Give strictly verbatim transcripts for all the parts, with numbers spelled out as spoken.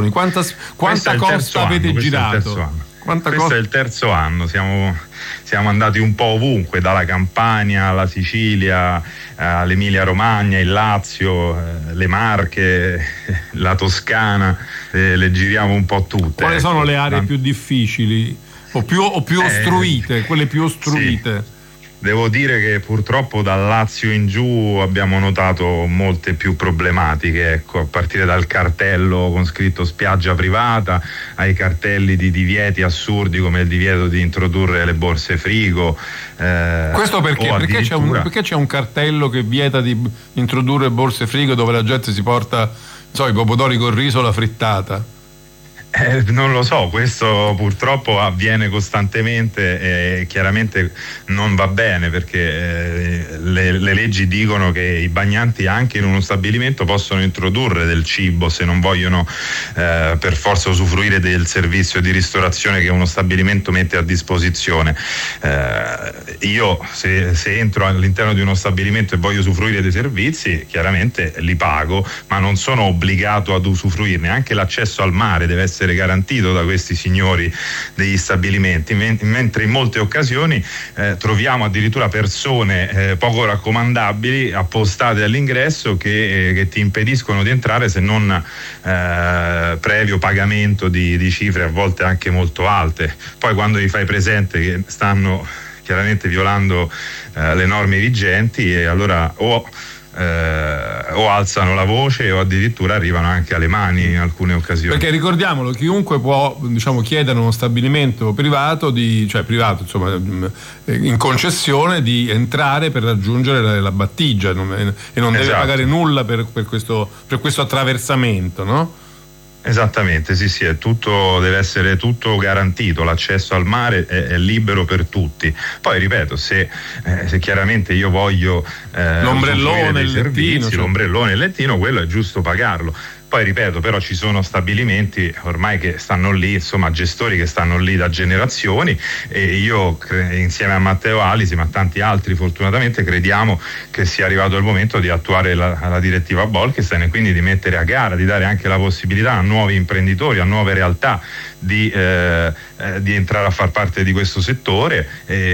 imbarcazioni? Quanta, quanta costa avete anno, girato? Quanta questo co- è il terzo anno, siamo, siamo andati un po' ovunque, dalla Campania alla Sicilia, all'Emilia Romagna, il Lazio, eh, le Marche, la Toscana, eh, le giriamo un po' tutte. Quali ecco. sono le aree La... più difficili o più, o più eh, ostruite, quelle più ostruite? Sì. Devo dire che purtroppo dal Lazio in giù abbiamo notato molte più problematiche, ecco, a partire dal cartello con scritto spiaggia privata ai cartelli di divieti assurdi come il divieto di introdurre le borse frigo. Eh, Questo perché? Perché c'è, un, perché c'è un cartello che vieta di introdurre borse frigo dove la gente si porta, so, i pomodori col riso o la frittata? Eh, non lo so, questo purtroppo avviene costantemente e chiaramente non va bene perché eh, le, le leggi dicono che i bagnanti anche in uno stabilimento possono introdurre del cibo se non vogliono eh, per forza usufruire del servizio di ristorazione che uno stabilimento mette a disposizione. Eh, io se, se entro all'interno di uno stabilimento e voglio usufruire dei servizi, chiaramente li pago, ma non sono obbligato ad usufruirne. Anche l'accesso al mare deve essere garantito da questi signori degli stabilimenti, mentre in molte occasioni eh, troviamo addirittura persone eh, poco raccomandabili appostate all'ingresso che, eh, che ti impediscono di entrare se non eh, previo pagamento di, di cifre a volte anche molto alte. Poi quando gli fai presente che stanno chiaramente violando eh, le norme vigenti, e allora o Eh, o alzano la voce o addirittura arrivano anche alle mani in alcune occasioni. Perché ricordiamolo, chiunque può, diciamo, chiedere uno stabilimento privato di, cioè privato insomma in concessione di entrare per raggiungere la, la battigia non, e non deve esatto. pagare nulla per, per questo per questo attraversamento, no? Esattamente, sì, sì, è tutto, deve essere tutto garantito, l'accesso al mare è, è libero per tutti. Poi ripeto, se, eh, se chiaramente io voglio eh, l'ombrellone, il servizi, lettino, cioè... l'ombrellone, il lettino, quello è giusto pagarlo. Poi ripeto, però ci sono stabilimenti ormai che stanno lì, insomma gestori che stanno lì da generazioni, e io insieme a Matteo Alisi, ma tanti altri fortunatamente, crediamo che sia arrivato il momento di attuare la, la direttiva Bolkestein e quindi di mettere a gara, di dare anche la possibilità a nuovi imprenditori, a nuove realtà di, eh, eh, di entrare a far parte di questo settore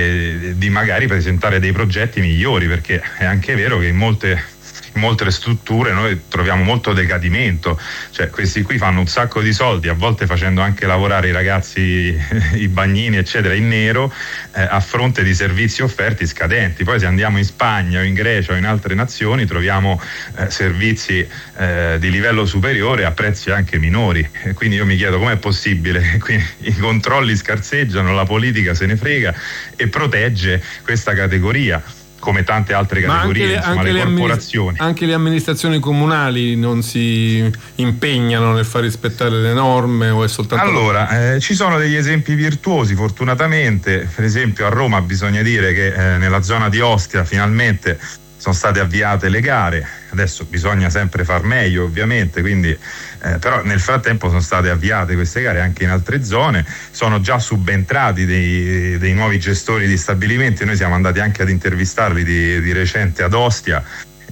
e di magari presentare dei progetti migliori, perché è anche vero che in molte in molte strutture noi troviamo molto decadimento, cioè questi qui fanno un sacco di soldi, a volte facendo anche lavorare i ragazzi, i bagnini eccetera in nero, eh, a fronte di servizi offerti scadenti. Poi se andiamo in Spagna o in Grecia o in altre nazioni troviamo eh, servizi eh, di livello superiore a prezzi anche minori, e quindi io mi chiedo com'è possibile. Quindi i controlli scarseggiano, la politica se ne frega e protegge questa categoria, come tante altre categorie, anche, insomma, anche le le corporazioni. Anche le amministrazioni comunali non si impegnano nel far rispettare le norme, o è soltanto... Allora, eh, ci sono degli esempi virtuosi fortunatamente. Per esempio a Roma bisogna dire che eh, nella zona di Ostia finalmente sono state avviate le gare. Adesso bisogna sempre far meglio ovviamente, quindi eh, però nel frattempo sono state avviate queste gare anche in altre zone, sono già subentrati dei, dei nuovi gestori di stabilimenti, noi siamo andati anche ad intervistarli di, di recente ad Ostia,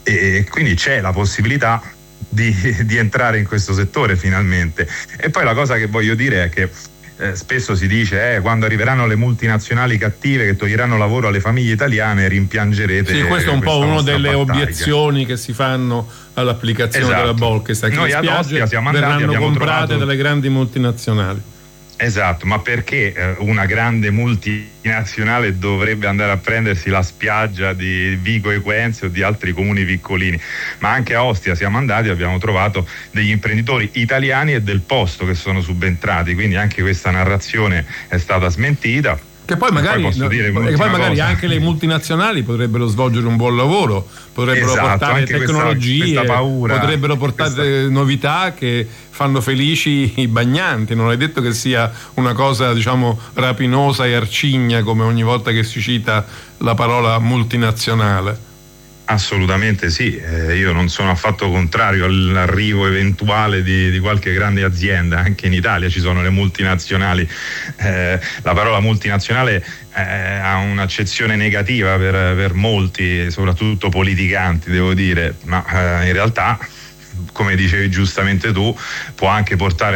e quindi c'è la possibilità di, di entrare in questo settore finalmente. E poi la cosa che voglio dire è che Eh, spesso si dice eh, quando arriveranno le multinazionali cattive che toglieranno lavoro alle famiglie italiane rimpiangerete. Sì, questo è un po' una delle battaglia. obiezioni che si fanno all'applicazione esatto. della Bolkestein, che Noi le ad spiagge Ostia siamo andati, verranno abbiamo comprate trovato... dalle grandi multinazionali. Esatto, ma perché eh, una grande multinazionale dovrebbe andare a prendersi la spiaggia di Vico Equense o di altri comuni piccolini? Ma anche a Ostia siamo andati e abbiamo trovato degli imprenditori italiani e del posto che sono subentrati, quindi anche questa narrazione è stata smentita. Che poi magari, poi no, che poi magari cosa. anche le multinazionali potrebbero svolgere un buon lavoro, potrebbero esatto, portare tecnologie, questa, questa paura, potrebbero portare questa... novità che fanno felici i bagnanti. Non è detto che sia una cosa, diciamo, rapinosa e arcigna come ogni volta che si cita la parola multinazionale. Assolutamente sì, eh, io non sono affatto contrario all'arrivo eventuale di, di qualche grande azienda. Anche in Italia ci sono le multinazionali, eh, la parola multinazionale eh, ha un'accezione negativa per, per molti, soprattutto politicanti devo dire, ma eh, in realtà, come dicevi giustamente tu, può anche portare